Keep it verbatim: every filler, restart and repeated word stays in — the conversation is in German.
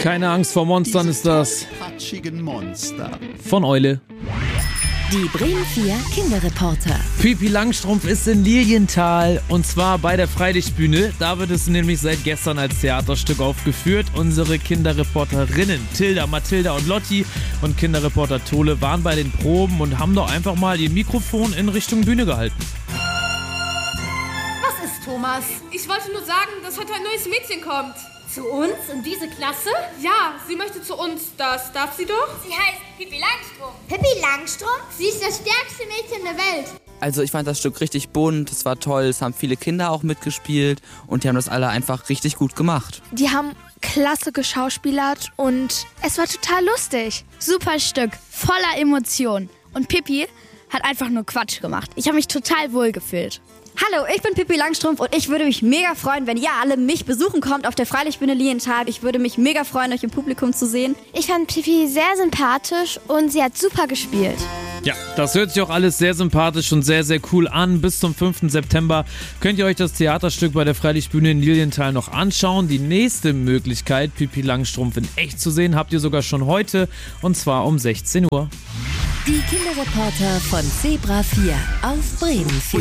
Keine Angst vor Monstern ist das. Patschigen Monster. Von Eule. Die Bremen vier Kinderreporter. Pippi Langstrumpf ist in Lilienthal und zwar bei der Freilichtbühne. Da wird es nämlich seit gestern als Theaterstück aufgeführt. Unsere Kinderreporterinnen Tilda, Mathilda und Lotti und Kinderreporter Tole waren bei den Proben und haben doch einfach mal ihr Mikrofon in Richtung Bühne gehalten. Was ist, Thomas? Ich wollte nur sagen, dass heute ein neues Mädchen kommt. Zu uns? In diese Klasse? Ja, sie möchte zu uns. Das darf sie doch? Sie heißt Pippi Langstrumpf. Pippi Langstrumpf? Sie ist das stärkste Mädchen der Welt. Also ich fand das Stück richtig bunt, es war toll, es haben viele Kinder auch mitgespielt und die haben das alle einfach richtig gut gemacht. Die haben klasse geschauspielert und es war total lustig. Super Stück, voller Emotionen. Und Pippi hat einfach nur Quatsch gemacht. Ich habe mich total wohl gefühlt. Hallo, ich bin Pippi Langstrumpf und ich würde mich mega freuen, wenn ihr alle mich besuchen kommt auf der Freilichtbühne Lilienthal. Ich würde mich mega freuen, euch im Publikum zu sehen. Ich fand Pippi sehr sympathisch und sie hat super gespielt. Ja, das hört sich auch alles sehr sympathisch und sehr, sehr cool an. Bis zum fünften September könnt ihr euch das Theaterstück bei der Freilichtbühne in Lilienthal noch anschauen. Die nächste Möglichkeit, Pippi Langstrumpf in echt zu sehen, habt ihr sogar schon heute und zwar um sechzehn Uhr. Die Kinderreporter von Zebra vier auf Bremen vier.